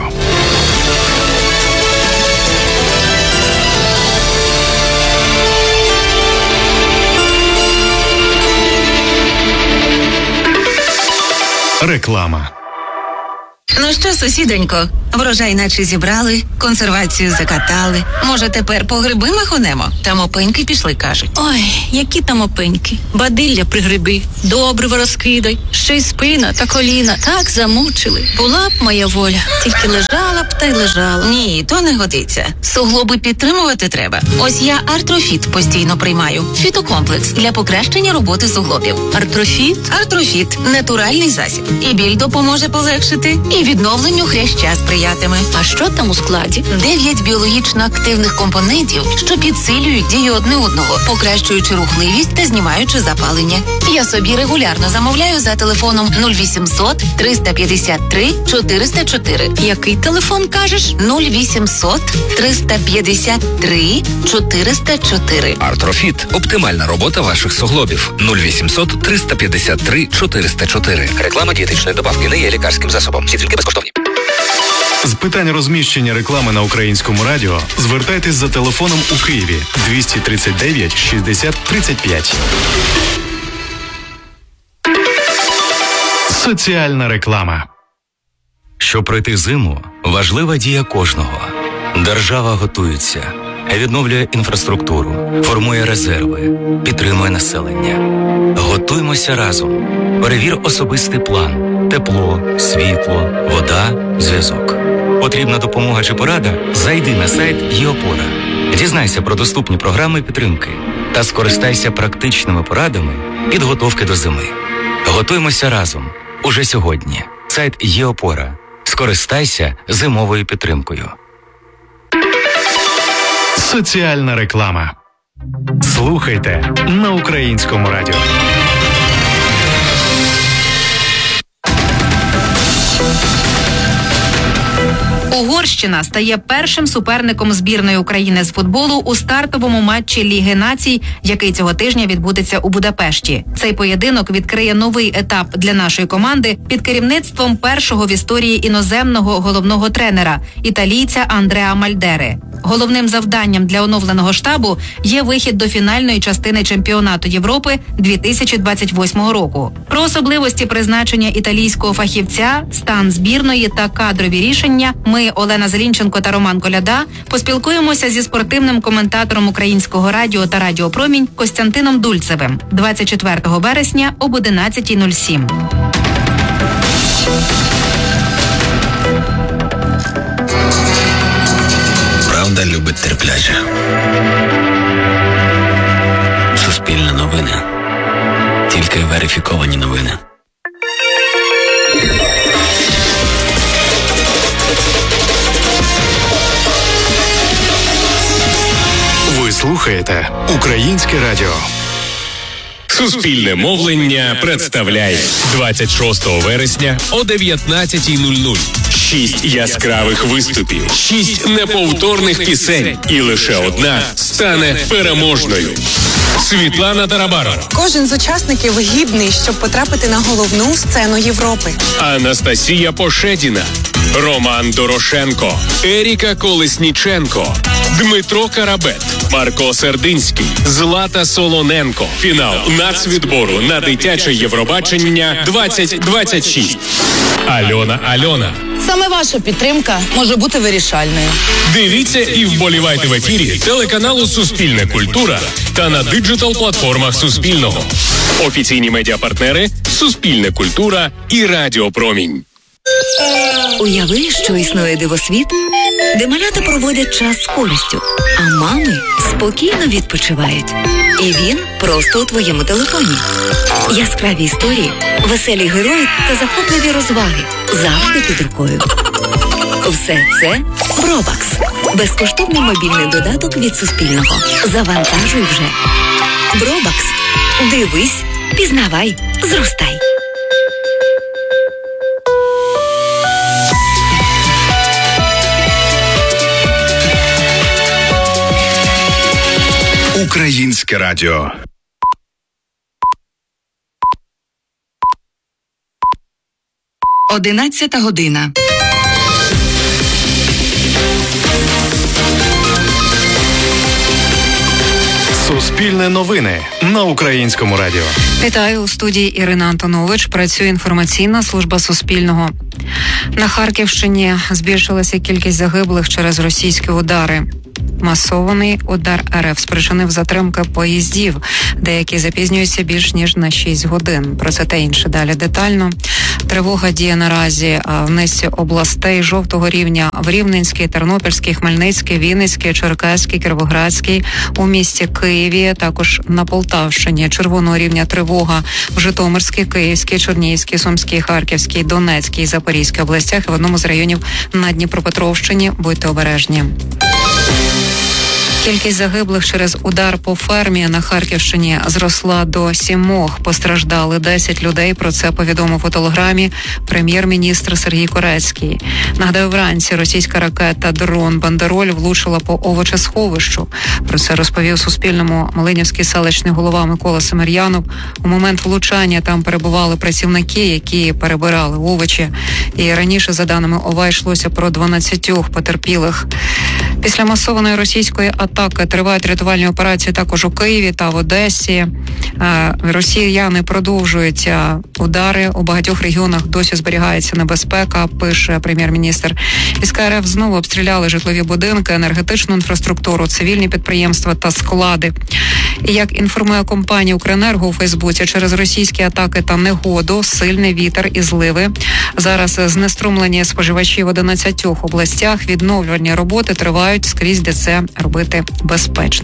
Реклама. Ну що, сусідонько, врожай наче зібрали, консервацію закатали. Може, тепер по гриби махонемо? Там опеньки пішли, кажуть. Ой, які там опеньки. Бадилля при гриби, добриво розкидай. Ще й спина та коліна так замучили. Була б моя воля, тільки лежала б та й лежала. Ні, то не годиться. Суглоби підтримувати треба. Ось я Артрофіт постійно приймаю. Фітокомплекс для покращення роботи суглобів. Артрофіт? Артрофіт – натуральний засіб. І біль допоможе полегшити, і відновленню хряща сприятиме. А що там у складі? 9 біологічно активних компонентів, що підсилюють дію одне одного, покращуючи рухливість та знімаючи запалення. Я собі регулярно замовляю за телефоном 0800 353 404. Який телефон кажеш? 0800 353 404. Артрофіт – оптимальна робота ваших суглобів. 0800 353 404. Реклама дієтичної добавки не є лікарським засобом. Всі дзвінки безкоштовні. З питань розміщення реклами на Українському радіо звертайтесь за телефоном у Києві 239 60 35. Соціальна реклама. Щоб пройти зиму, важлива дія кожного. Держава готується, відновлює інфраструктуру, формує резерви, підтримує населення. Готуймося разом. Перевір особистий план. Тепло, світло, вода, зв'язок. Потрібна допомога чи порада? Зайди на сайт ЄОПОРА. Дізнайся про доступні програми підтримки та скористайся практичними порадами підготовки до зими. Готуймося разом. Уже сьогодні. Сайт ЄОПОРА. Скористайся зимовою підтримкою. Соціальна реклама. Слухайте на Українському радіо. Угорщина стає першим суперником збірної України з футболу у стартовому матчі Ліги націй, який цього тижня відбудеться у Будапешті. Цей поєдинок відкриє новий етап для нашої команди під керівництвом першого в історії іноземного головного тренера – італійця Андреа Мальдери. Головним завданням для оновленого штабу є вихід до фінальної частини чемпіонату Європи 2028 року. Про особливості призначення італійського фахівця, стан збірної та кадрові рішення ми, Олена Зелінченко та Роман Коляда, поспілкуємося зі спортивним коментатором Українського радіо та Радіо Промінь Костянтином Дульцевим 24 вересня об 11:07. Правда любить терпляче. Суспільне новини. Тільки верифіковані новини. Ви слухаєте Українське радіо. Суспільне мовлення представляє 26 вересня о 19:00. 6 яскравих виступів, 6 неповторних пісень, і лише одна стане переможною. Світлана Тарабарова. Кожен з учасників гідний, щоб потрапити на головну сцену Європи. Анастасія Пошедіна, Роман Дорошенко, Еріка Колесніченко, Дмитро Карабет, Марко Сердинський, Злата Солоненко. Фінал нацвідбору на дитяче Євробачення 2026. Альона, Саме ваша підтримка може бути вирішальною. Дивіться і вболівайте в ефірі телеканалу «Суспільне культура» та на диджитал-платформах Суспільного. Офіційні медіапартнери «Суспільне культура» і Радіо Промінь. Уяви, що існує дивосвіт, де малята проводять час з користю, а мами спокійно відпочивають. І він просто у твоєму телефоні. Яскраві історії, веселі герої та захопливі розваги завжди під рукою. Все це Бробакс. Безкоштовний мобільний додаток від Суспільного. Завантажуй вже. Бробакс. Дивись, пізнавай, зростай. Українське радіо. Одинадцята година. Суспільне новини на Українському радіо. Вітаю, у студії Ірина Антонович. Працює інформаційна служба Суспільного. На Харківщині збільшилася кількість загиблих через російські удари. Масований удар РФ спричинив затримки поїздів. Деякі запізнюються більш ніж на 6 годин. Про це та інше далі детально. Тривога діє наразі в низці областей жовтого рівня в Рівненській, Тернопільській, Хмельницькій, Вінницькій, Черкаській, Кіровоградській, у місті Києві, також на Полтавщині. Червоного рівня тривога в Житомирській, Київській, Чернігівській, Сумській, Харківській, Донецькій, Запорізькій областях і в одному з районів на Дніпропетровщині. Будьте обережні. Кількість загиблих через удар по фермі на Харківщині зросла до 7. Постраждали 10 людей. Про це повідомив у телеграмі прем'єр-міністр Сергій Корецький. Нагадаю, вранці російська ракета дрон «Бандероль» влучила по овочесховищу. Про це розповів Суспільному Малинівський селищний голова Микола Семер'янов. У момент влучання там перебували працівники, які перебирали овочі. І раніше, за даними ОВА, йшлося про 12 потерпілих. Після масованої російської атаки тривають рятувальні операції також у Києві та в Одесі. Росіяни продовжують удари. У багатьох регіонах досі зберігається небезпека, пише прем'єр-міністр. Війська РФ знову обстріляли житлові будинки, енергетичну інфраструктуру, цивільні підприємства та склади. І як інформує компанія «Укренерго» у Фейсбуці, через російські атаки та негоду, сильний вітер і зливи. Зараз знеструмлені споживачі в 11 областях. Відновлювальні роботи тривають скрізь, де це робити безпечно.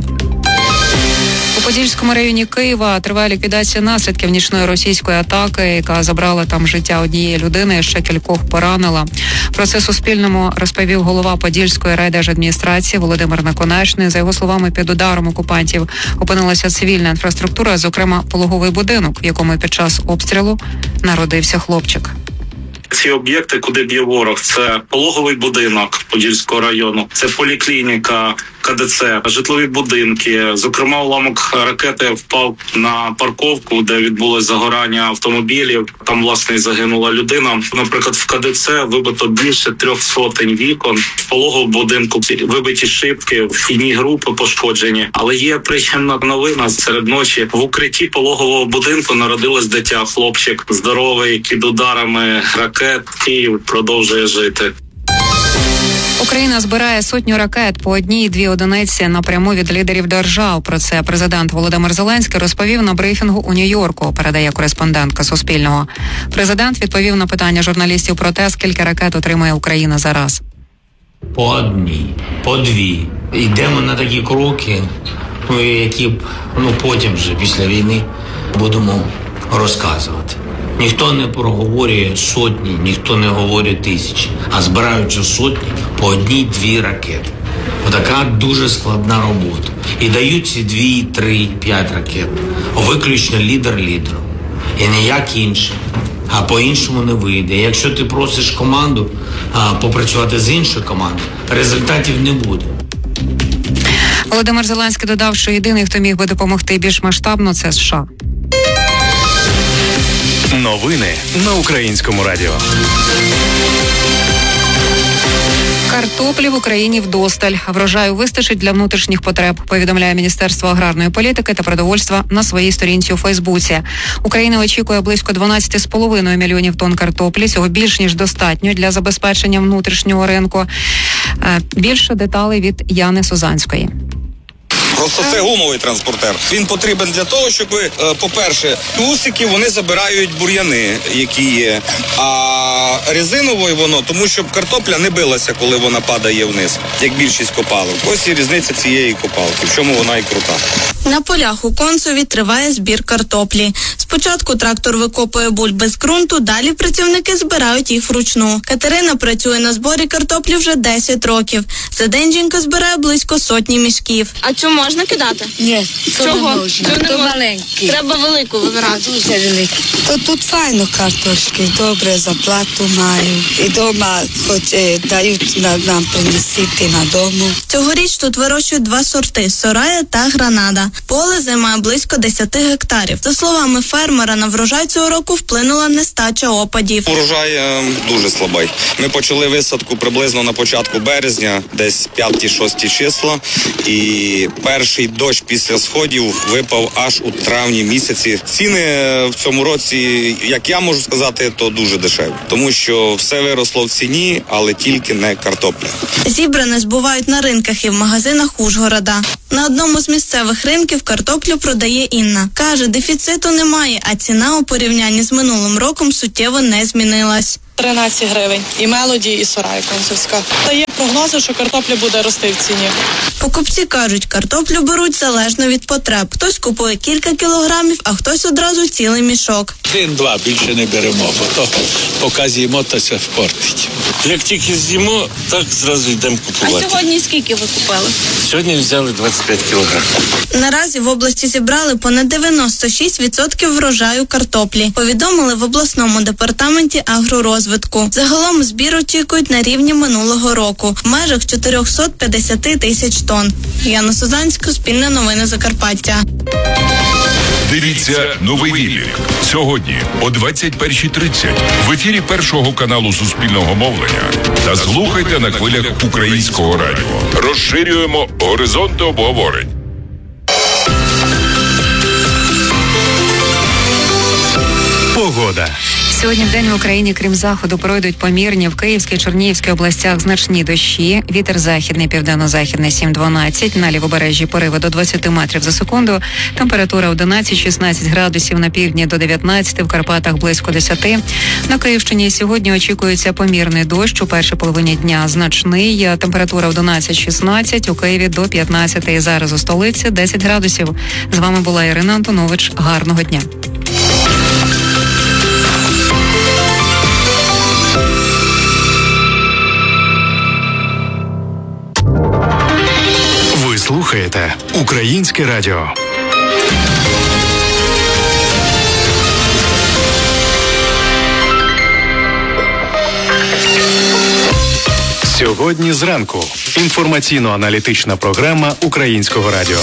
У Подільському районі Києва триває ліквідація наслідків нічної російської атаки, яка забрала там життя однієї людини і ще кількох поранила. Про це Суспільному розповів голова Подільської райдержадміністрації Володимир Наконечний. За його словами, під ударом окупантів опинилася цивільна інфраструктура, зокрема пологовий будинок, в якому під час обстрілу народився хлопчик. Ці об'єкти, куди б'є ворог, це пологовий будинок Подільського району, це поліклініка, КДЦ, житлові будинки. Зокрема, уламок ракети впав на парковку, де відбулось загорання автомобілів. Там, власне, і загинула людина. Наприклад, в КДЦ вибито більше 300 вікон. В пологовому будинку вибиті шибки, вхідні групи пошкоджені. Але є приємна новина. Серед ночі в укритті пологового будинку народилось дитя, хлопчик здоровий, під ударами ракет. Київ продовжує жити. Україна збирає 100 ракет по 1-2 одиниці напряму від лідерів держав. Про це президент Володимир Зеленський розповів на брифінгу у Нью-Йорку, передає кореспондентка Суспільного. Президент відповів на питання журналістів про те, скільки ракет отримує Україна за раз. По 1, по 2. Йдемо на такі кроки, які потім вже після війни будемо розказувати. Ніхто не проговорює сотні, ніхто не говорить тисячі, а збираються сотні по 1-2 ракети. Отака дуже складна робота. І дають ці 2, 3, 5 ракет. Виключно лідер лідеру. І ніяк інший. А по-іншому не вийде. Якщо ти просиш команду попрацювати з іншою командою, результатів не буде. Володимир Зеленський додав, що єдиний, хто міг би допомогти більш масштабно, це США. Новини на Українському радіо. Картоплі в Україні вдосталь. Врожаю вистачить для внутрішніх потреб, повідомляє Міністерство аграрної політики та продовольства на своїй сторінці у Фейсбуці. Україна очікує близько 12,5 мільйонів тонн картоплі. Цього більш ніж достатньо для забезпечення внутрішнього ринку. Більше деталей від Яни Сузанської. Просто це гумовий транспортер. Він потрібен для того, щоб, по-перше, усики вони забирають бур'яни, які є, а резиновий воно, тому щоб картопля не билася, коли вона падає вниз, як більшість копалок. Ось і різниця цієї копалки, в чому вона і крута. На полях у Концеві триває збір картоплі. Спочатку трактор викопує бульби з ґрунту, далі працівники збирають їх вручну. Катерина працює на зборі картоплі вже 10 років. За день жінка збирає близько 100 мішків. А цю можна кидати? Ні, чого? То маленький. Треба велику вибирати. Дуже великий. Тут файно картошки, добре зарплату маю. І дома хоч дають нам принесити на дому. Цьогоріч тут вирощують 2 сорти – Сорая та Гранада. Поле займає близько 10 гектарів. За словами фермера, на врожай цього року вплинула нестача опадів. Урожай дуже слабий. Ми почали висадку приблизно на початку березня, десь 5-6 числа. І перший дощ після сходів випав аж у травні місяці. Ціни в цьому році, як я можу сказати, то дуже дешеві. Тому що все виросло в ціні, але тільки не картопля. Зібране збувають на ринках і в магазинах Ужгорода. На одному з місцевих ринків картоплю продає Інна. Каже, дефіциту немає, а ціна у порівнянні з минулим роком суттєво не змінилась. 13 гривень. І Мелоді, і Сорая Концевська. Та є прогнози, що картопля буде рости в ціні. Покупці кажуть, картоплю беруть залежно від потреб. Хтось купує кілька кілограмів, а хтось одразу цілий мішок. 1-2 більше не беремо, бо то поки з'їмо, то все впортить. Як тільки з'їмо, так зразу йдемо купувати. А сьогодні скільки ви купили? Сьогодні взяли 25 кілограм. Наразі в області зібрали понад 96% врожаю картоплі. Повідомили в обласному департаменті агророзвитку. Загалом збір очікують на рівні минулого року в межах 450 тисяч тонн. Яна Сузанська, Суспільне новини Закарпаття. Дивіться «Новий Віллік» сьогодні о 21:30 в ефірі Першого каналу Суспільного мовлення та слухайте на хвилях Українського радіо. Розширюємо горизонти обговорень. Погода. Сьогодні в день в Україні, крім заходу, пройдуть помірні в Київській, Чернігівській областях значні дощі. Вітер західний, південно-західний 7-12, на лівобережжі пориви до 20 метрів за секунду. Температура 11-16 градусів, на півдні до 19, в Карпатах близько 10. На Київщині сьогодні очікується помірний дощ, у першій половині дня значний. Температура 11-16, у Києві до 15. Зараз у столиці 10 градусів. З вами була Ірина Антонович. Гарного дня. Ви слухаєте Українське радіо. Сьогодні зранку. Інформаційно-аналітична програма Українського радіо.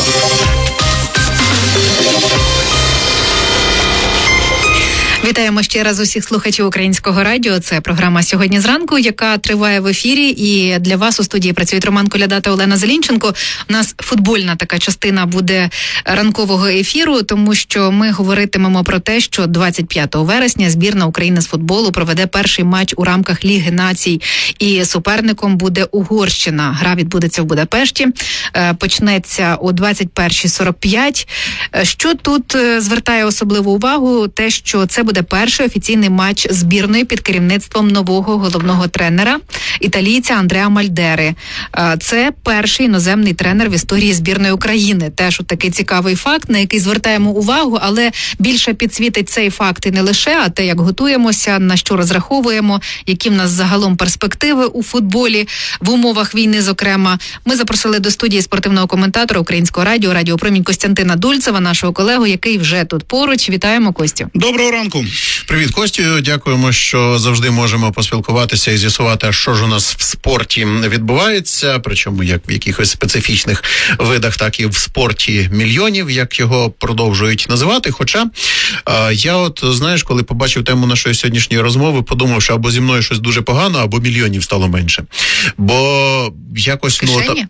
Вітаємо ще раз усіх слухачів Українського радіо. Це програма «Сьогодні зранку», яка триває в ефірі. І для вас у студії працюють Роман Коляда та Олена Зелінченко. У нас футбольна така частина буде ранкового ефіру, тому що ми говоритимемо про те, що 25 вересня збірна України з футболу проведе перший матч у рамках Ліги націй. І суперником буде Угорщина. Гра відбудеться в Будапешті. Почнеться о 21:45. Що тут звертає особливу увагу? Те, що це буде перший офіційний матч збірної під керівництвом нового головного тренера, італійця Андреа Мальдери. Це перший іноземний тренер в історії збірної України. Теж от такий цікавий факт, на який звертаємо увагу, але більше підсвітить цей факт і не лише, а те, як готуємося, на що розраховуємо, які в нас загалом перспективи у футболі, в умовах війни, зокрема. Ми запросили до студії спортивного коментатора Українського радіо, Радіопромінь Костянтина Дульцева, нашого колегу, який вже тут поруч. Вітаємо, Костю. Доброго ранку. Привіт. Привіт, Костю. Дякуємо, що завжди можемо поспілкуватися і з'ясувати, що ж у нас в спорті відбувається, причому як в якихось специфічних видах, так і в спорті мільйонів, як його продовжують називати. Хоча я знаєш, коли побачив тему нашої сьогоднішньої розмови, подумав, що або зі мною щось дуже погано, або мільйонів стало менше. Бо якось... В кишені?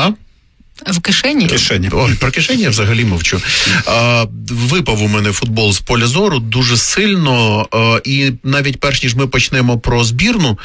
В кишені? Ой, про кишені я взагалі мовчу. Випав у мене футбол з поля зору дуже сильно, і навіть перш ніж ми почнемо про збірну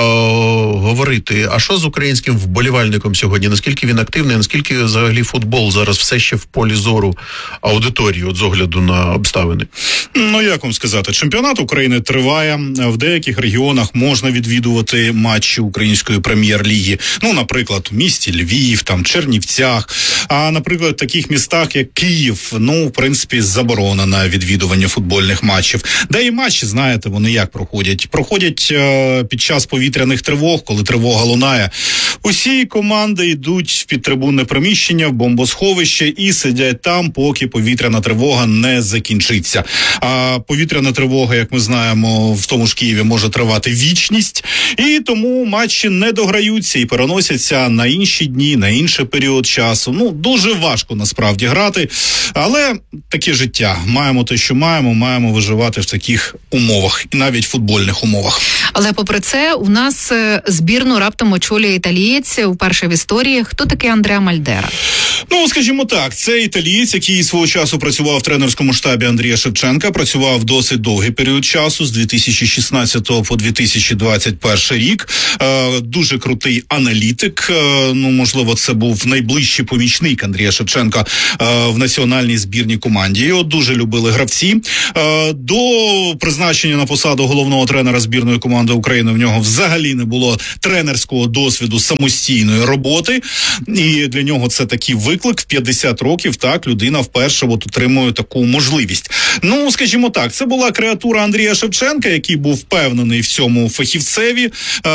говорити, а що з українським вболівальником сьогодні? Наскільки він активний, наскільки взагалі футбол зараз все ще в полі зору аудиторії, з огляду на обставини? Ну, як вам сказати, чемпіонат України триває, в деяких регіонах можна відвідувати матчі української прем'єр-ліги, ну, наприклад, в місті Львів, там, Чернівцях, а, наприклад, в таких містах, як Київ, ну, в принципі, заборона на відвідування футбольних матчів. Де і матчі, знаєте, вони як проходять? Проходять під час повітряних тривог, коли тривога лунає. Усі команди йдуть в підтрибунне приміщення, в бомбосховище і сидять там, поки повітряна тривога не закінчиться. А повітряна тривога, як ми знаємо, в тому ж Києві може тривати вічність, і тому матчі не дограються і переносяться на інші дні, на інший період часу. Ну, дуже важко насправді грати, але таке життя. Маємо те, що маємо виживати в таких умовах, і навіть футбольних умовах. Але попри це, у нас збірну раптом очолює італієць вперше в історії. Хто такий Андреа Мальдера? Ну, скажімо так, це італієць, який свого часу працював в тренерському штабі Андрія Шевченка, працював досить довгий період часу, з 2016 по 2021 рік. Дуже крутий аналітик, ну, можливо, це був найближчий помічник Андрія Шевченка в національній збірній команді. Його дуже любили гравці. До призначення на посаду головного тренера збірної команди України в нього взагалі не було тренерського досвіду самостійної роботи, і для нього це такий виклик в 50 років, так, людина вперше отримує таку можливість. Ну, скажімо так, це була креатура Андрія Шевченка, який був впевнений в цьому фахівцеві.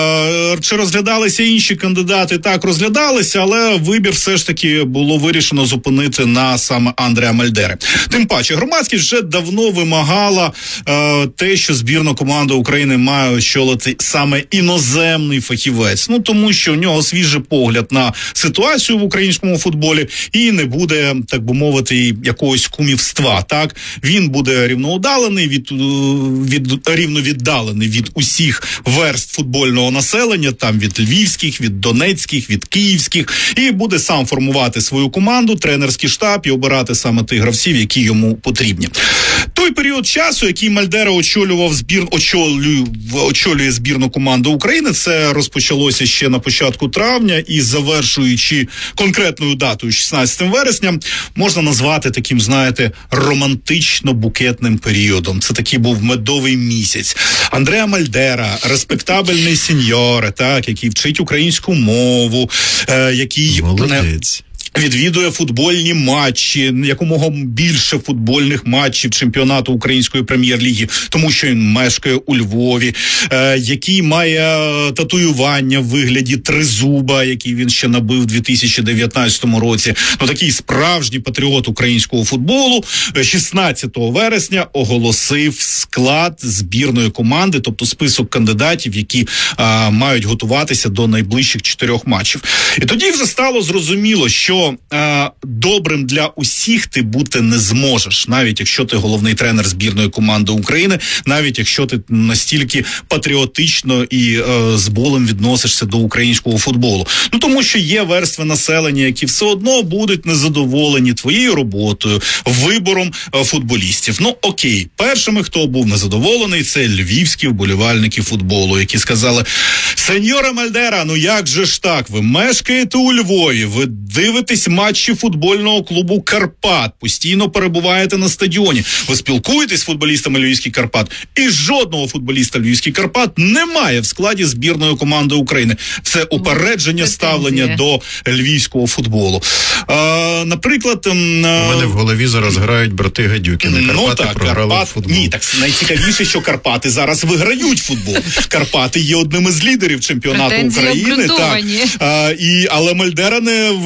Чи розглядалися інші кандидати? Так, розглядалися, але вибір все ж таки було вирішено зупинити на саме Андреа Мальдери. Тим паче, громадськість вже давно вимагала те, що збірна команда України має очолити саме іноземний фахівець. Ну, тому що у нього свіжий погляд на ситуацію в українському футболі і не буде, так би мовити, якогось кумівства, так? Він буде рівновіддалений від усіх верств футбольного населення, там від львівських, від донецьких, від київських, і буде сам формувати свою команду, тренерський штаб і обирати саме тих гравців, які йому потрібні. Той період часу, який Мальдера очолює збірну команду України, це розпочалося ще на початку травня і завершуючи конкретною датою 16 вересня, можна назвати таким, знаєте, романтично-букетним періодом. Це такий був медовий місяць. Андреа Мальдера, респектабельний сеньоре, так, який вчить українську мову, який... Молодець. Відвідує футбольні матчі, якомога більше футбольних матчів чемпіонату української прем'єр-ліги, тому що він мешкає у Львові, який має татуювання в вигляді тризуба, який він ще набив у 2019 році. Ну, такий справжній патріот українського футболу 16 вересня оголосив склад збірної команди, тобто список кандидатів, які мають готуватися до найближчих 4 матчів. І тоді вже стало зрозуміло, що добрим для усіх ти бути не зможеш, навіть якщо ти головний тренер збірної команди України, навіть якщо ти настільки патріотично і з болем відносишся до українського футболу. Ну, тому що є верстви населення, які все одно будуть незадоволені твоєю роботою, вибором футболістів. Ну, окей, першими, хто був незадоволений, це львівські вболівальники футболу, які сказали: "Сеньоре Мальдера, ну як же ж так? Ви мешкаєте у Львові, ви дивитесь матчі футбольного клубу Карпат, постійно перебуваєте на стадіоні, ви спілкуєтесь з футболістами Львівських Карпат, і жодного футболіста Львівських Карпат немає в складі збірної команди України". Це упередження ставлення до львівського футболу. Наприклад, у мене в голові зараз грають брати Гадюкіни. Карпати програли в футбол. Ні, так найцікавіше, що Карпати зараз виграють футбол. Карпати є одним із лідерів чемпіонату України. Так. Але Мальдера не викликав жодного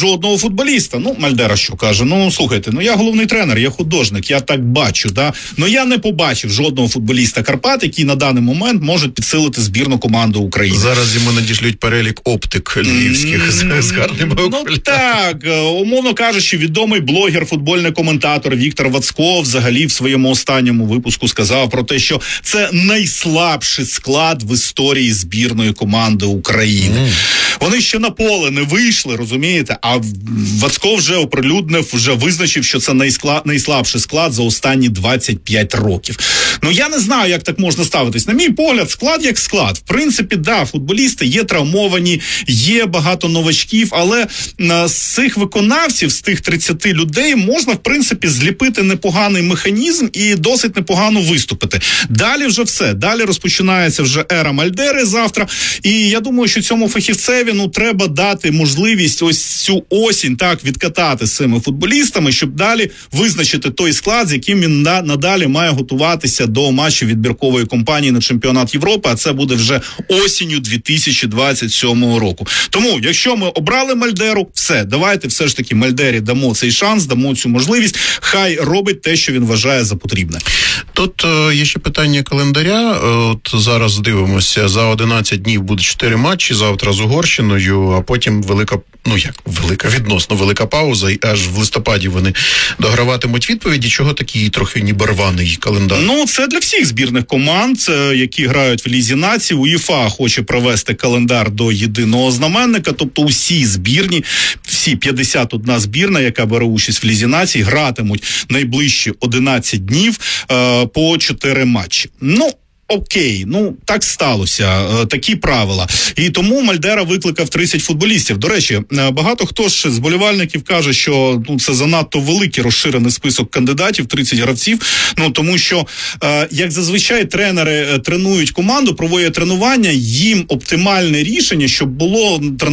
жодного футболіста. Ну, Мальдера що каже? Ну, слухайте, я головний тренер, я художник, я так бачу, да? Но я не побачив жодного футболіста Карпат, який на даний момент може підсилити збірну команду України. Зараз йому надішлють перелік оптик львівських з гарними окулярами. Ну так, умовно кажучи, відомий блогер, футбольний коментатор Віктор Вацко взагалі в своєму останньому випуску сказав про те, що це найслабший склад в історії збірної команди України. Вони ще на поле не вийшли, розумієте, а Вацко вже оприлюднив, вже визначив, що це найслабший склад за останні 25 років. Ну, я не знаю, як так можна ставитись. На мій погляд, склад як склад. В принципі, да, футболісти є травмовані, є багато новачків, але з цих виконавців, з тих 30 людей, можна, в принципі, зліпити непоганий механізм і досить непогано виступити. Далі вже все. Далі розпочинається вже ера Мальдери завтра. І я думаю, що цьому фахівцеві, треба дати можливість ось цю осінь так відкатати з цими футболістами, щоб далі визначити той склад, з яким він надалі має готуватися до матчів відбіркової кампанії на чемпіонат Європи, а це буде вже осінню 2027 року. Тому, якщо ми обрали Мальдеру, все, давайте все ж таки Мальдері дамо цей шанс, дамо цю можливість, хай робить те, що він вважає за потрібне. Тут є ще питання календаря. От зараз дивимося, за 11 днів буде 4 матчі, завтра з Угорщиною, а потім відносно велика пауза, і аж в листопаді вони дограватимуть відповіді. Чого такий трохи ніби рваний календар? Це для всіх збірних команд, які грають в Лізі націй. УЄФА хоче провести календар до єдиного знаменника, тобто усі збірні, всі 51 збірна, яка бере участь в Лізі націй, гратимуть найближчі 11 днів по 4 матчі. Окей, так сталося, такі правила. І тому Мальдера викликав 30 футболістів. До речі, багато хто ж з болівальників каже, що це занадто великий розширений список кандидатів, 30 гравців, тому що, як зазвичай тренери тренують команду, проводять тренування, їм оптимальне рішення, щоб було